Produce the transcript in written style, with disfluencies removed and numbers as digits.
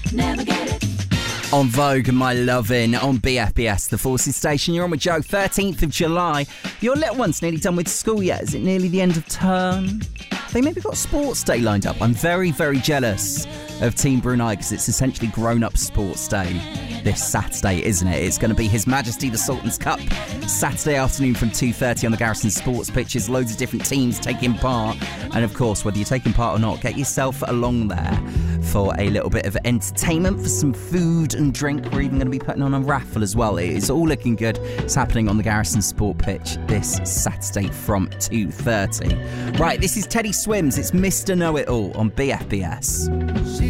Never get it. On Vogue and My Lovin' on BFBS, the Forces Station. You're on with Joe, 13th of July. Your little one's nearly done with school yet. Is it nearly the end of term? They maybe got sports day lined up. I'm very, very jealous of Team Brunei because it's essentially grown-up sports day this Saturday, isn't it? It's going to be His Majesty the Sultan's Cup Saturday afternoon from 2:30 on the Garrison Sports pitches. Loads of different teams taking part. And of course, whether you're taking part or not, get yourself along there for a little bit of entertainment, for some food and drink. We're even going to be putting on a raffle as well. It is all looking good. It's happening on the Garrison Sport pitch this Saturday from 2:30. Right, this is Teddy Swims. It's Mr. Know-It-All on BFBS.